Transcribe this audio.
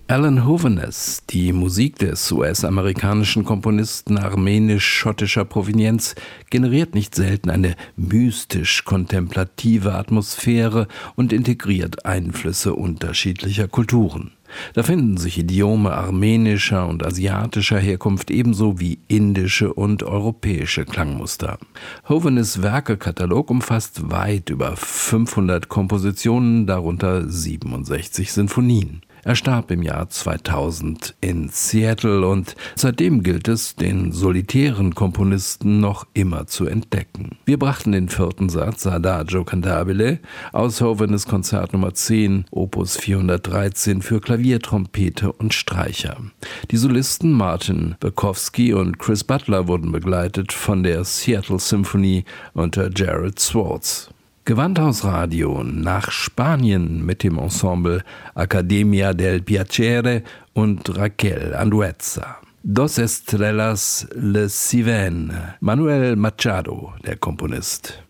Alan Hovhaness, die Musik des US-amerikanischen Komponisten armenisch-schottischer Provenienz, generiert nicht selten eine mystisch-kontemplative Atmosphäre und integriert Einflüsse unterschiedlicher Kulturen. Da finden sich Idiome armenischer und asiatischer Herkunft ebenso wie indische und europäische Klangmuster. Hovhaness' Werkekatalog umfasst weit über 500 Kompositionen, darunter 67 Sinfonien. Er starb im Jahr 2000 in Seattle und seitdem gilt es, den solitären Komponisten noch immer zu entdecken. Wir brachten den 4. Satz Adagio Cantabile aus Hovhaness' Konzert Nummer 10, Opus 413 für Klavier, Trompete und Streicher. Die Solisten Martin Bukowski und Chris Butler wurden begleitet von der Seattle Symphony unter Jared Swartz. Gewandhausradio nach Spanien mit dem Ensemble Accademia del Piacere und Raquel Andueza. Dos Estrellas Le Civen, Manuel Machado, der Komponist.